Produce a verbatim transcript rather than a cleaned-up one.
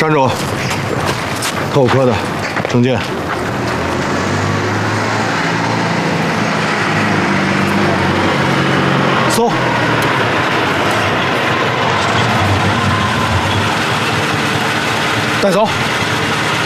站住！特务科的，郑健。搜。带走。